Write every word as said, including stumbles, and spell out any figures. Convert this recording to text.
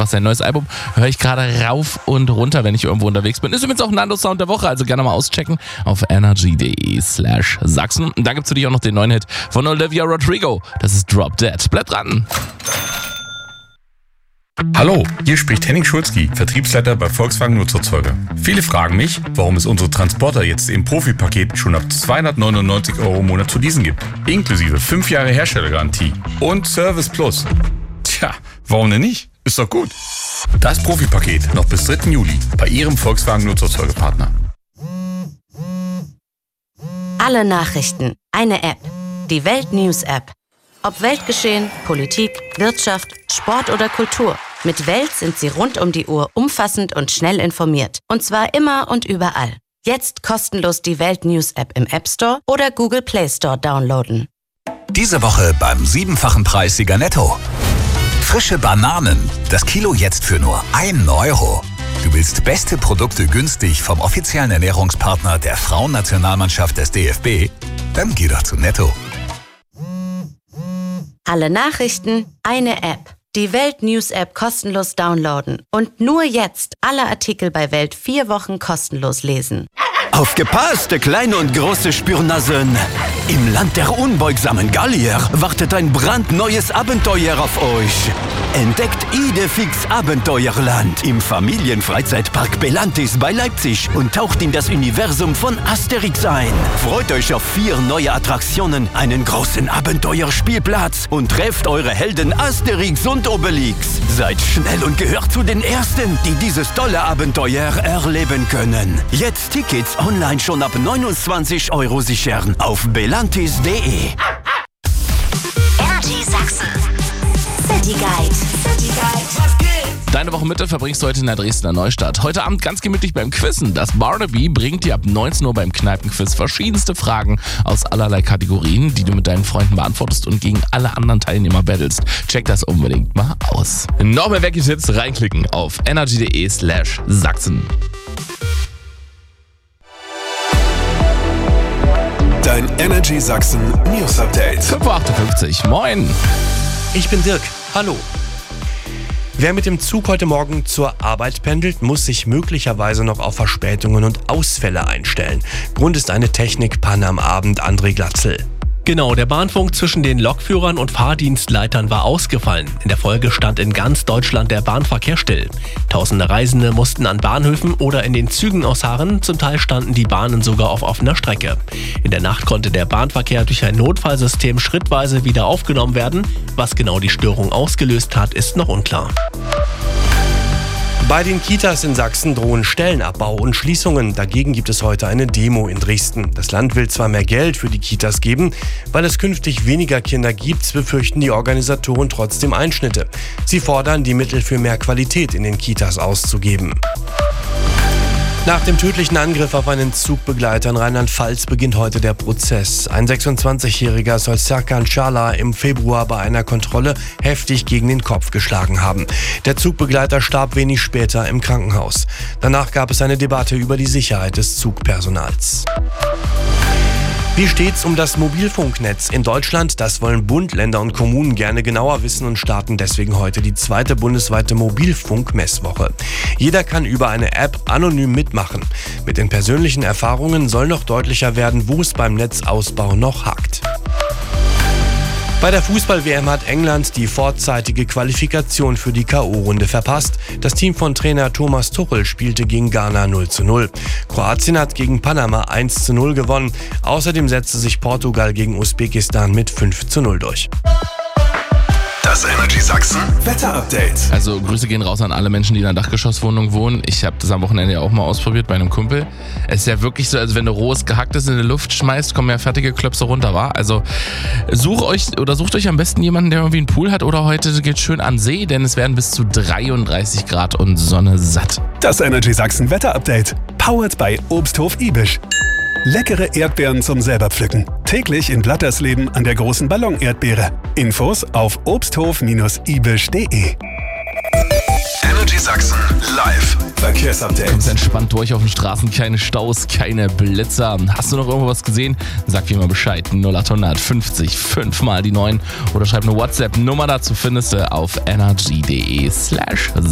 einfach sein neues Album. Höre ich gerade rauf und runter, wenn ich irgendwo unterwegs bin. Ist übrigens auch Nando Sound der Woche, also gerne mal auschecken auf energy.de slash Sachsen. Und da gibt es für dich auch noch den neuen Hit von Olivia Rodrigo. Das ist Drop Dead. Bleib dran. Hallo, hier spricht Henning Schulzki, Vertriebsleiter bei Volkswagen Nutzerzeuger. Viele fragen mich, warum es unsere Transporter jetzt im Profi-Paket schon ab zweihundertneunundneunzig Euro im Monat zu leasen gibt. Inklusive fünf Jahre Herstellergarantie und Service Plus. Tja, warum denn nicht? Ist doch gut. Das Profi-Paket noch bis dritten Juli bei Ihrem Volkswagen Nutzerzeugerpartner. Alle Nachrichten, eine App. Die Welt News App. Ob Weltgeschehen, Politik, Wirtschaft, Sport oder Kultur. Mit Welt sind Sie rund um die Uhr umfassend und schnell informiert. Und zwar immer und überall. Jetzt kostenlos die Welt News App im App Store oder Google Play Store downloaden. Diese Woche beim siebenfachen Preissieger Netto. Frische Bananen. Das Kilo jetzt für nur ein Euro. Du willst beste Produkte günstig vom offiziellen Ernährungspartner der Frauennationalmannschaft des D F B? Dann geh doch zu Netto. Alle Nachrichten, eine App. Die Welt News App kostenlos downloaden. Und nur jetzt alle Artikel bei Welt vier Wochen kostenlos lesen. Aufgepasst, kleine und große Spürnasen! Im Land der unbeugsamen Gallier wartet ein brandneues Abenteuer auf euch. Entdeckt Idefix Abenteuerland im Familienfreizeitpark Belantis bei Leipzig und taucht in das Universum von Asterix ein. Freut euch auf vier neue Attraktionen, einen großen Abenteuerspielplatz und trefft eure Helden Asterix und Obelix. Seid schnell und gehört zu den Ersten, die dieses tolle Abenteuer erleben können. Jetzt Tickets online schon ab neunundzwanzig Euro sichern auf belantis punkt de. Energy Sachsen. City Guide. City Guide. Deine Woche Mitte verbringst du heute in der Dresdner Neustadt. Heute Abend ganz gemütlich beim Quizzen. Das Barnaby bringt dir ab neunzehn Uhr beim Kneipenquiz verschiedenste Fragen aus allerlei Kategorien, die du mit deinen Freunden beantwortest und gegen alle anderen Teilnehmer battlest. Check das unbedingt mal aus. Noch mehr Wecki-Tipps reinklicken auf energy.de slash Sachsen. Dein Energy Sachsen News Update. fünf Uhr achtundfünfzig. Moin. Ich bin Dirk. Hallo. Wer mit dem Zug heute Morgen zur Arbeit pendelt, muss sich möglicherweise noch auf Verspätungen und Ausfälle einstellen. Grund ist eine Technikpanne am Abend. André Glatzel. Genau, der Bahnfunk zwischen den Lokführern und Fahrdienstleitern war ausgefallen. In der Folge stand in ganz Deutschland der Bahnverkehr still. Tausende Reisende mussten an Bahnhöfen oder in den Zügen ausharren. Zum Teil standen die Bahnen sogar auf offener Strecke. In der Nacht konnte der Bahnverkehr durch ein Notfallsystem schrittweise wieder aufgenommen werden. Was genau die Störung ausgelöst hat, ist noch unklar. Bei den Kitas in Sachsen drohen Stellenabbau und Schließungen. Dagegen gibt es heute eine Demo in Dresden. Das Land will zwar mehr Geld für die Kitas geben, weil es künftig weniger Kinder gibt, befürchten die Organisatoren trotzdem Einschnitte. Sie fordern, die Mittel für mehr Qualität in den Kitas auszugeben. Nach dem tödlichen Angriff auf einen Zugbegleiter in Rheinland-Pfalz beginnt heute der Prozess. Ein sechsundzwanzigjähriger soll Serkan Çağlar im Februar bei einer Kontrolle heftig gegen den Kopf geschlagen haben. Der Zugbegleiter starb wenig später im Krankenhaus. Danach gab es eine Debatte über die Sicherheit des Zugpersonals. Wie steht's um das Mobilfunknetz in Deutschland? Das wollen Bund, Länder und Kommunen gerne genauer wissen und starten deswegen heute die zweite bundesweite Mobilfunk-Messwoche. Jeder kann über eine App anonym mitmachen. Mit den persönlichen Erfahrungen soll noch deutlicher werden, wo es beim Netzausbau noch hakt. Bei der Fußball-W M hat England die vorzeitige Qualifikation für die K O-Runde verpasst. Das Team von Trainer Thomas Tuchel spielte gegen Ghana null zu null. Kroatien hat gegen Panama eins zu null gewonnen. Außerdem setzte sich Portugal gegen Usbekistan mit fünf zu null durch. Das Energy Sachsen Wetter-Update. Also Grüße gehen raus an alle Menschen, die in einer Dachgeschosswohnung wohnen. Ich habe das am Wochenende ja auch mal ausprobiert bei einem Kumpel. Es ist ja wirklich so, also wenn du rohes Gehacktes in die Luft schmeißt, kommen ja fertige Klöpse runter, wa? Also sucht euch oder sucht euch am besten jemanden, der irgendwie einen Pool hat, oder heute geht schön an See, denn es werden bis zu dreiunddreißig Grad und Sonne satt. Das Energy Sachsen Wetter-Update. Powered by Obsthof Ibisch. Leckere Erdbeeren zum selber pflücken. Täglich in Blattersleben an der großen Ballon-Erdbeere. Infos auf obsthof Bindestrich ibisch punkt de. Energy Sachsen live Verkehrsupdate. Kommst entspannt durch auf den Straßen, keine Staus, keine Blitzer. Hast du noch irgendwo was gesehen? Sag mir mal Bescheid. null acht fünfzig fünf mal die neun oder schreib eine WhatsApp-Nummer dazu, findest du auf energy punkt de slash